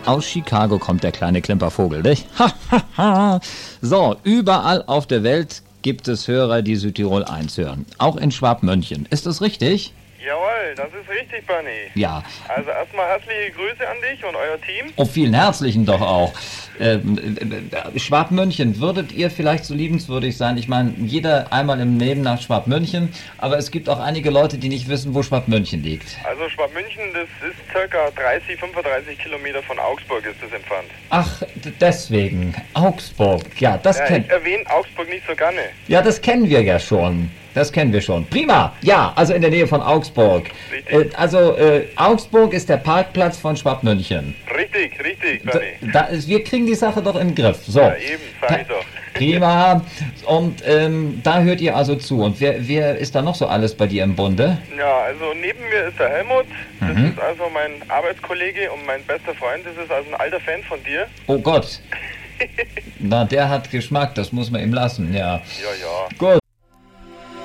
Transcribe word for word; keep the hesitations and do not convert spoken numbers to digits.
Aus Chicago kommt der kleine Klimpervogel, nicht? Ha, ha, ha. So, überall auf der Welt gibt es Hörer, die Südtirol eins hören. Auch in Schwabmünchen. Ist das richtig? Jawohl, das ist richtig, Bernie. Ja. Also erstmal herzliche Grüße an dich und euer Team. Oh, vielen herzlichen doch auch. Ähm, äh, Schwabmünchen, würdet ihr vielleicht so liebenswürdig sein? Ich meine, jeder einmal im Leben nach Schwabmünchen, aber es gibt auch einige Leute, die nicht wissen, wo Schwabmünchen liegt. Also Schwabmünchen, das ist circa dreißig, fünfunddreißig Kilometer von Augsburg ist das entfernt. Ach, d- deswegen. Augsburg, ja, das Ja, kennt... ich erwähne Augsburg nicht so gerne. Ja, das kennen wir ja schon. Das kennen wir schon. Prima. Ja, also in der Nähe von Augsburg. Richtig. Äh, also äh, Augsburg ist der Parkplatz von Schwabmünchen. Richtig, richtig, Da, Bernie. da ist, wir kriegen die Sache doch im Griff. So. Ja, eben, sag ich doch. Prima. Und ähm, da hört ihr also zu. Und wer, wer ist da noch so alles bei dir im Bunde? Ja, also neben mir ist der Helmut. Das Mhm. ist also mein Arbeitskollege und mein bester Freund. Das ist also ein alter Fan von dir. Oh Gott. Na, der hat Geschmack. Das muss man ihm lassen. Ja. Ja, ja. Gut.